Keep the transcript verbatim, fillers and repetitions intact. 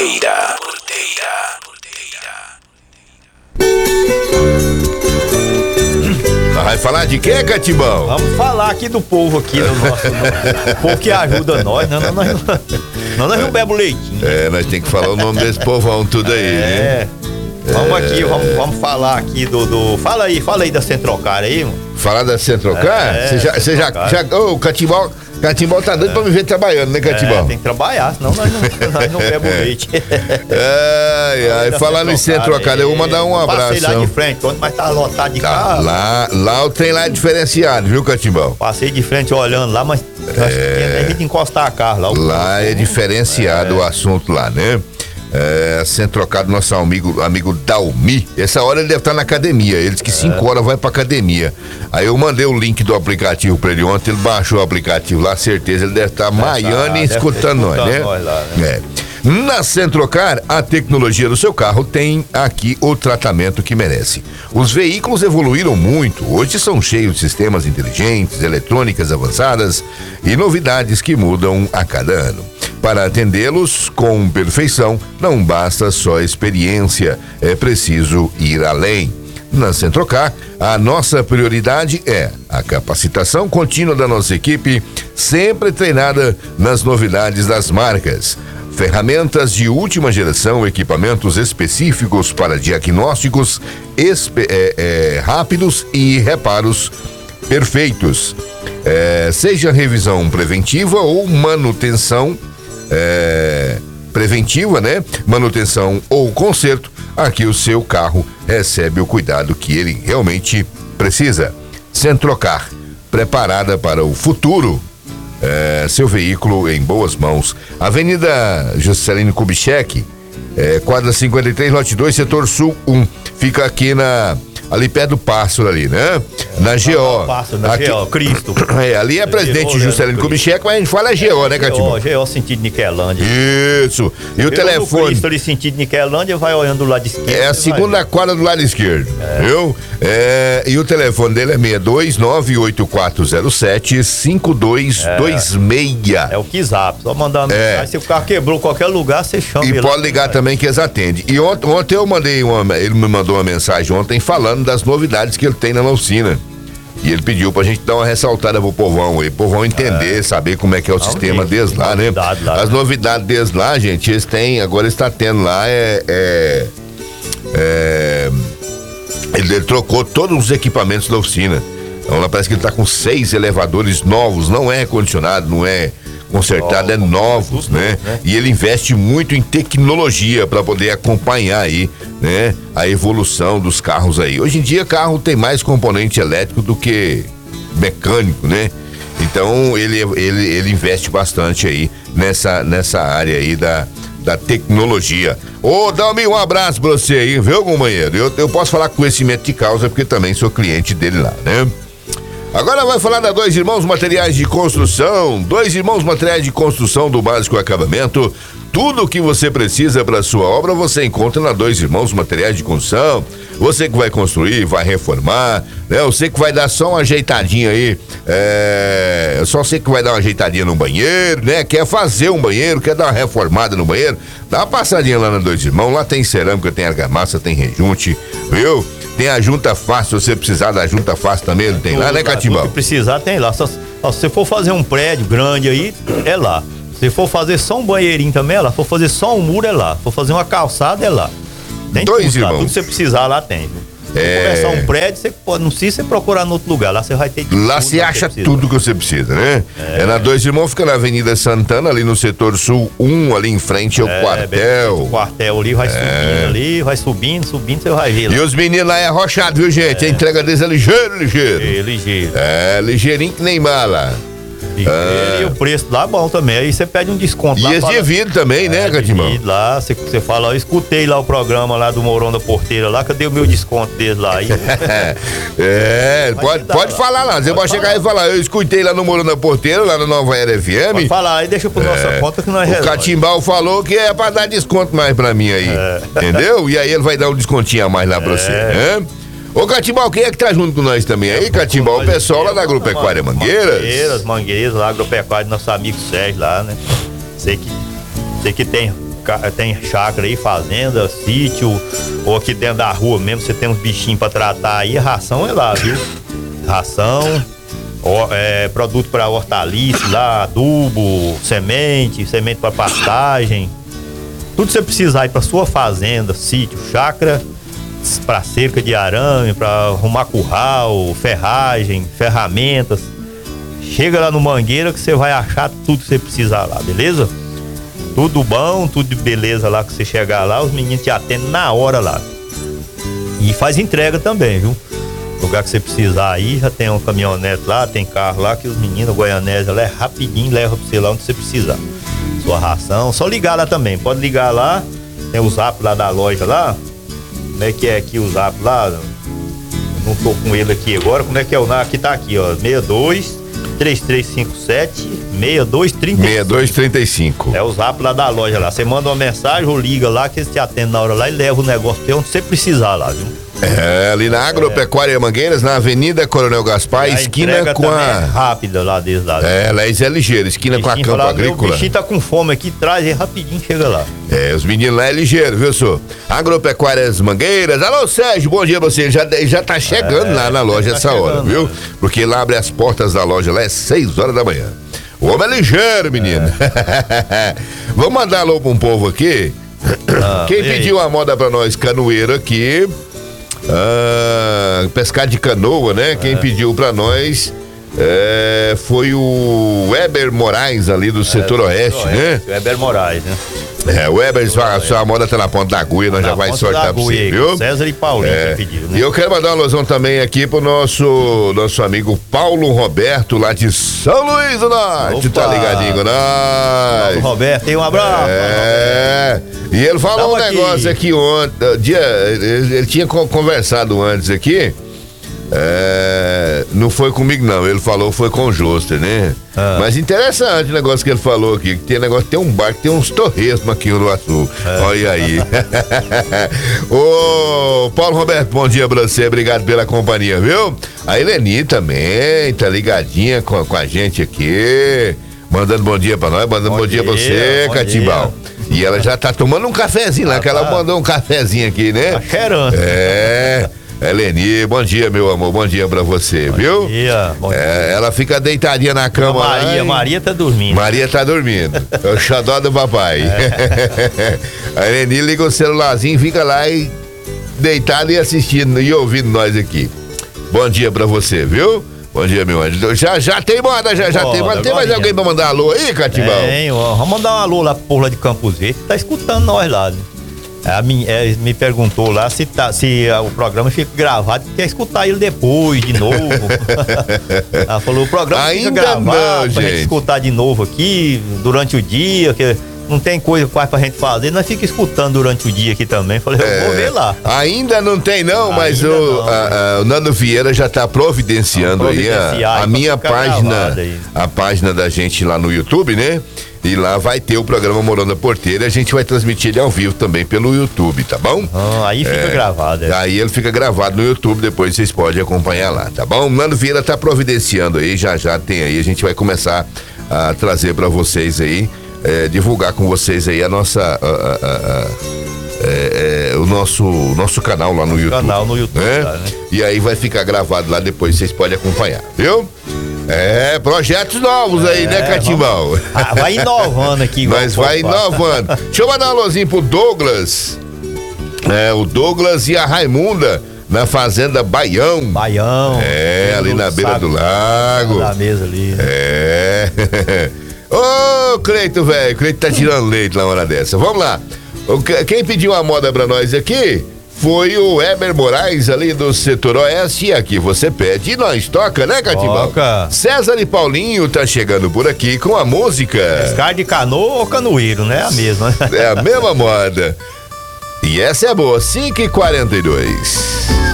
Porteira. Vai falar de quê, Catibão? Vamos falar aqui do povo aqui, do nosso, do povo que ajuda nós, não, não, nós, não, nós não bebemos leitinho. É, nós temos que falar o nome desse povão tudo aí, é. né? Vamos é. aqui, vamos, vamos falar aqui do, do... Fala aí, fala aí da Centrocar aí, mano. Falar da Centrocar? É, Você já, você já, já... Ô, o Catibão... Catimbau tá doido é. pra me ver trabalhando, né, Catimbau? É, tem que trabalhar, senão nós não, nós não bebemos leite. Ai, ai, falando em Centrocar, eu vou mandar um abraço. Passei lá de frente, quando mais tá lotado de tá, carro. Lá, lá o trem lá é diferenciado, viu, Catimbau? Passei de frente olhando lá, mas é... a gente encostar a carro lá. Lá é diferenciado é. o assunto lá, né? É, Centrocar, nosso amigo, amigo Dalmi. Essa hora ele deve estar na academia. Ele disse que cinco é. horas vai pra academia. Aí eu mandei o link do aplicativo pra ele ontem. Ele baixou o aplicativo lá, certeza. Ele deve estar maiando e escutando nós, né? Nós lá, né? É. Na Centrocar, a tecnologia do seu carro tem aqui o tratamento que merece. Os veículos evoluíram muito. Hoje são cheios de sistemas inteligentes, eletrônicas avançadas e novidades que mudam a cada ano. Para atendê-los com perfeição, não basta só experiência, é preciso ir além. Na Centrocar, a nossa prioridade é a capacitação contínua da nossa equipe, sempre treinada nas novidades das marcas. Ferramentas de última geração, equipamentos específicos para diagnósticos espe- é, é, rápidos e reparos perfeitos. É, seja revisão preventiva ou manutenção É, preventiva, né? Manutenção ou conserto, aqui o seu carro recebe o cuidado que ele realmente precisa. Centrocar, preparada para o futuro. É, seu veículo em boas mãos. Avenida Juscelino Kubitschek, é, quadra cinquenta e três, lote dois, setor sul um. Fica aqui na... ali perto do Pássaro ali, né? É, na G O. Pássaro, na G O, Cristo. É, ali é presidente Juscelino Kubitschek, mas a gente fala G O, né, Catibão? G O, sentido Niquelândia. Isso. E o telefone? Cristo ali, sentido Niquelândia, vai olhando do lado esquerdo. É a segunda quadra do lado esquerdo, é. Viu? É, e o telefone dele é seis dois nove oito quatro zero sete cinco dois dois seis. É, é o Kizap, só mandar uma é. mensagem, se o carro quebrou em qualquer lugar, você chama e ele. E pode ligar também que eles atendem. E ontem, ontem eu mandei uma, ele me mandou uma mensagem ontem falando das novidades que ele tem na oficina. E ele pediu pra gente dar uma ressaltada pro povão aí, povão entender, é. saber como é que é o Não, sistema gente, deles lá, né? Lá, As novidades deles lá, gente, eles têm, agora está tendo lá, é, é, é ele, ele trocou todos os equipamentos da oficina. Então lá parece que ele tá com seis elevadores novos, não é condicionado, não é consertado, é novos, né? né? E ele investe muito em tecnologia para poder acompanhar aí, né? A evolução dos carros aí. Hoje em dia, carro tem mais componente elétrico do que mecânico, né? Então, ele, ele, ele investe bastante aí nessa, nessa área aí da, da tecnologia. Ô, Dalmi, um abraço pra você aí, viu, companheiro? Eu, eu posso falar com conhecimento de causa, porque também sou cliente dele lá, né? Agora vai falar da Dois Irmãos Materiais de Construção. Dois Irmãos Materiais de Construção do básico acabamento. Tudo o que você precisa para sua obra você encontra na Dois Irmãos Materiais de Construção. Você que vai construir, vai reformar, né? Você que vai dar só uma ajeitadinha aí, é... só você que vai dar uma ajeitadinha no banheiro, né? Quer fazer um banheiro, quer dar uma reformada no banheiro, dá uma passadinha lá na Dois Irmãos. Lá tem cerâmica, tem argamassa, tem rejunte, viu? Tem a junta fácil, se você precisar da junta fácil também, ele tem tudo lá, né, Catimbau? Se precisar, tem lá. Só, só, se você for fazer um prédio grande aí, é lá. Se for fazer só um banheirinho também, é lá. Se for fazer só um muro, é lá. Se for fazer uma calçada, é lá. Tem Dois tudo, Irmãos. Lá. Tudo que você precisar, lá tem. Se é... começar um prédio, você pode, não precisa você procurar em outro lugar. Lá você vai ter Lá você acha tudo que você precisa, né? É. é na Dois Irmãos, fica na Avenida Santana, ali no setor sul um, ali em frente ao é, quartel. O quartel ali, vai é. subindo ali, vai subindo, subindo, você vai ver lá. E os meninos lá é arrochado, viu, gente? É. A entrega deles é ligeiro, ligeiro. É, ligeiro. É, ligeirinho que nem mala. E, ah. e o preço lá é bom também, aí você pede um desconto e lá. E esse divide também, é, né, Catimão? Divide lá, você, você fala, eu escutei lá o programa lá do Mourão da Porteira lá, cadê o meu desconto deles lá? Aí, é, pode, pode lá. falar lá, você pode, pode chegar falar. e falar, eu escutei lá no Mourão da Porteira, lá na Nova Era F M. Pode falar aí, deixa por é. nossa conta que nós resolvemos. O Catimbau falou que é pra dar desconto mais pra mim aí, é. entendeu? E aí ele vai dar um descontinho a mais lá pra é. você, né? Ô, Catimbau, quem é que tá junto com nós também aí, Catimbau? O pessoal lá da Agropecuária Mangueiras. Mangueiras, Mangueiras, lá, Agropecuária do nosso amigo Sérgio lá, né? Sei que, sei que tem tem chácara aí, fazenda, sítio, ou aqui dentro da rua mesmo, você tem uns bichinhos pra tratar aí, a ração é lá, viu? Ração, ó, é, produto pra hortaliça lá, adubo, semente, semente pra pastagem. Tudo que você precisar aí pra sua fazenda, sítio, chácara, pra cerca de arame, pra arrumar curral, ferragem, ferramentas. Chega lá no Mangueira que você vai achar tudo que você precisar lá, beleza? Tudo bom, tudo de beleza lá, que você chegar lá, os meninos te atendem na hora lá. E faz entrega também, viu? Lugar que você precisar aí, já tem um caminhonete lá, tem carro lá, que os meninos, Goianésia lá, é rapidinho, leva pra você lá onde você precisar. Sua ração, só ligar lá também, pode ligar lá, tem o zap lá da loja lá. Como é que é aqui o zap lá? Eu não tô com ele aqui agora, como é que é o... Aqui tá aqui, ó, sessenta e dois, três três cinco sete, sessenta e dois trinta e cinco. sessenta e dois trinta e cinco. É o zap lá da loja lá. Você manda uma mensagem ou liga lá que eles te atendem na hora lá e leva o negócio pra onde você precisar lá, viu? É, ali na Agropecuária é. Mangueiras, na Avenida Coronel Gaspar, esquina com a... É rápida lá desde lá. É, lá é ligeiro, esquina com a Campo lá, Agrícola. O bichinho tá com fome aqui, traz e rapidinho chega lá. É, os meninos lá é ligeiro, viu, senhor? Agropecuárias Mangueiras. Alô, Sérgio, bom dia pra você. Já, já tá chegando é, lá na loja tá essa chegando, hora, viu? Porque lá abre as portas da loja, lá é seis horas da manhã. O homem é ligeiro, menino. É. Vamos mandar alô pra um povo aqui. Ah, Quem pediu a moda pra nós, canoeiro aqui... Ah, pescar de canoa, né? Quem é. pediu pra nós é, foi o Weber Moraes, ali do é, setor oeste, oeste, né? Weber Moraes, né? É, o Weber, a sua moda tá na ponta da agulha, nós na já vai sortar pra você, viu? César e Paulinho é. que pediu, né? E eu quero mandar uma alusão também aqui pro nosso, nosso amigo Paulo Roberto, lá de São Luís do Norte. Opa. Tá ligadinho com nós? Paulo Roberto, tem um abraço. É. E ele falou um negócio aqui, aqui ontem, dia, ele, ele tinha conversado antes aqui, é, não foi comigo não, ele falou foi com o Joster, né? Ah. Mas interessante o negócio que ele falou aqui, que tem negócio, tem um bar que tem uns torresmos aqui no Açu, é. Olha aí. Ô, Paulo Roberto, bom dia pra você, obrigado pela companhia, viu? A Eleni também, tá ligadinha com, com a gente aqui, mandando bom dia pra nós, mandando bom, bom dia, dia pra você, Catimbau. E ela já tá tomando um cafezinho lá, ah, que ela tá. mandou um cafezinho aqui, né? Tá cheirando. É. Eleni, bom dia, meu amor, bom dia pra você, bom viu? Dia, bom dia. É, ela fica deitadinha na cama lá. Maria, e... Maria tá dormindo. Maria tá dormindo. É o xodó do papai. É. A Eleni liga o celularzinho, fica lá e deitada e assistindo e ouvindo nós aqui. Bom dia pra você, viu? Bom dia, meu anjo. Já, já tem moda, já, já tem moda. Tem mais alguém pra mandar alô aí, Catimbau? Tem, ó. Vamos mandar um alô lá pro povo lá de Campos Verdes, que tá escutando nós lá, né? A minha, é, me perguntou lá se, tá, se uh, o programa fica gravado, quer escutar ele depois, de novo. Ela falou, o programa ainda fica gravado não, pra gente. gente escutar de novo aqui, durante o dia, que não tem coisa quase pra gente fazer, nós fica escutando durante o dia aqui também. Falei, eu é, vou ver lá. Ainda não tem não, mas ainda o, não, a, a, o Nando Vieira já tá providenciando não, aí a, a minha página, a página da gente lá no YouTube, né? E lá vai ter o programa Morando na Porteira e a gente vai transmitir ele ao vivo também pelo YouTube, tá bom? Ah, aí fica é, gravado. É. Aí ele fica gravado no YouTube, depois vocês podem acompanhar lá, tá bom? O Nando Vieira tá providenciando aí, já já tem aí, a gente vai começar a trazer pra vocês aí, é, divulgar com vocês aí a nossa... A, a, a, É, é, o nosso, nosso canal lá no YouTube. Canal no YouTube, né? Lá, né? E aí vai ficar gravado lá depois, vocês podem acompanhar, viu? É, projetos novos é, aí, né, Catimbau? Vamos... Ah, vai inovando aqui. Mas vai inovando. Deixa eu mandar um alôzinho pro Douglas. É, o Douglas e a Raimunda na Fazenda Baião. Baião. É, ali na beira sabe, do lago. Na mesa ali. Né? É. Ô, Cleito, velho, Cleito tá tirando leite na hora dessa. Vamos lá. Quem pediu a moda pra nós aqui foi o Weber Moraes, ali do setor oeste. E aqui você pede e nós toca, né, Catimbau? Toca. César e Paulinho tá chegando por aqui com a música. Pescar de canoa ou canoeiro, né? A mesma. É a mesma moda. E essa é boa, cinco e quarenta e dois.